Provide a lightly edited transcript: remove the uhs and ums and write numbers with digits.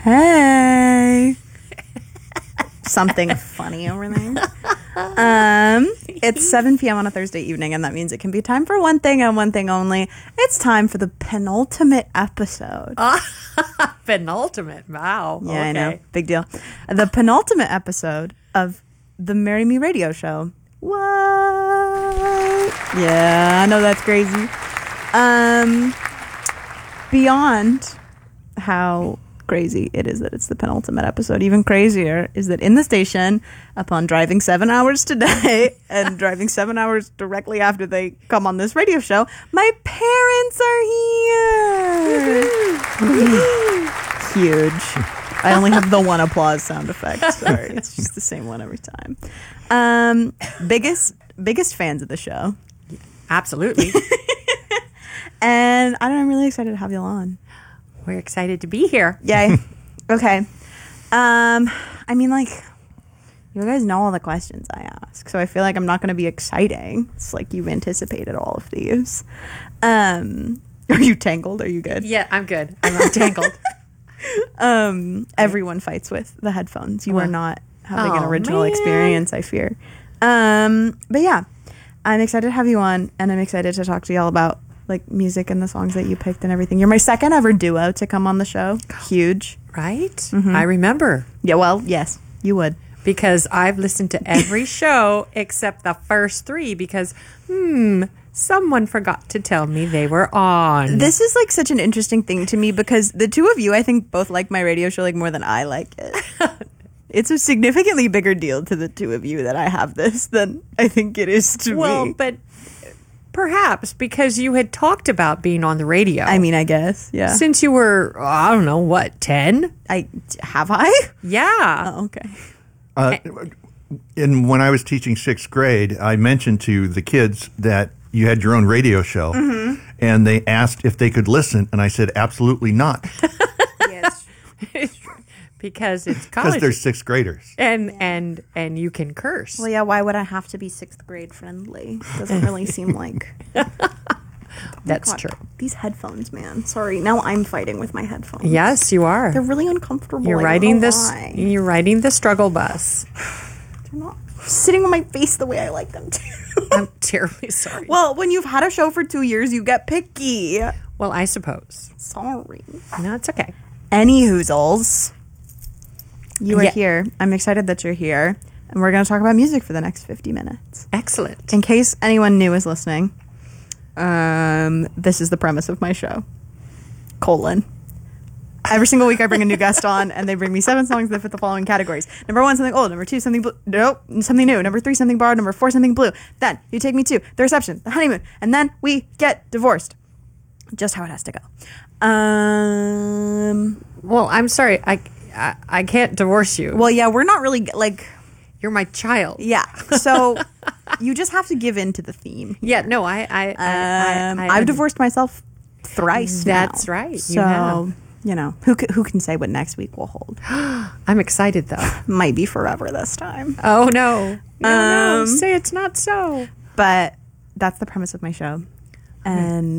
Hey. Something funny over there. It's 7 p.m. on a Thursday evening, and that means it can be time for one thing and one thing only. It's time for the penultimate episode. Penultimate. Wow. Yeah, okay. I know. Big deal. The penultimate episode of the Marry Me radio show. What? Yeah, I know that's crazy. Beyond how crazy it is that it's the penultimate episode, even crazier is that in the station, upon driving 7 hours today and driving 7 hours directly after they come on this radio show, my parents are here. Huge. I only have the one applause sound effect. Sorry, it's just the same one every time. Biggest fans of the show. Absolutely. And I don't know, I'm really excited to have you on. We're excited to be here. Yay. Okay. I mean, like, you guys know all the questions I ask, so I feel like I'm not going to be exciting. It's like you've anticipated all of these. Are you tangled? Are you good? Yeah, I'm good. I'm untangled. Everyone fights with the headphones. You are not having an Oh, original man. experience, I fear. But yeah, I'm excited to have you on, and I'm excited to talk to y'all about like music and the songs that you picked and everything. You're my second ever duo to come on the show. Huge. Right? Mm-hmm. I remember. Yeah, well, yes, you would. Because I've listened to every show except the first three because, someone forgot to tell me they were on. This is like such an interesting thing to me because the two of you, I think, both like my radio show like more than I like it. It's a significantly bigger deal to the two of you that I have this than I think it is to Well, me. but perhaps because you had talked about being on the radio. I mean, I guess, yeah. Since you were, I don't know, what, 10? Have I? Yeah. Oh, okay. When I was teaching sixth grade, I mentioned to the kids that you had your own radio show, and they asked if they could listen, and I said, absolutely not, Yes. Because it's because college. they're sixth graders. And you can curse. Well, yeah, why would I have to be sixth grade friendly? Doesn't really seem like... That's God, true. These headphones, man. Sorry, now I'm fighting with my headphones. Yes, you are. They're really uncomfortable. You're I don't riding know this. why. You're riding the struggle bus. They're not sitting on my face the way I like them to. I'm terribly sorry. Well, when you've had a show for 2 years, you get picky. Well, I suppose. Sorry. No, it's okay. Any hoozles. You are Yeah. here. I'm excited that you're here. And we're going to talk about music for the next 50 minutes. Excellent. In case anyone new is listening, this is the premise of my show. Every single week I bring a new guest on, and they bring me 7 songs that fit the following categories. Number 1, something old. Number 2, something blue. Nope, something new. Number 3, something borrowed. Number 4, something blue. Then you take me to the reception, the honeymoon, and then we get divorced. Just how it has to go. Well, I'm sorry. I can't divorce you. Well, yeah, we're not really like... You're my child. Yeah, so you just have to give in to the theme. Yeah. No, I've divorced myself thrice. That's now. right, you So have. you know who can say what next week will hold? I'm excited though. Might be forever this time, Oh no. No, say it's not so. but that's the premise of my show, and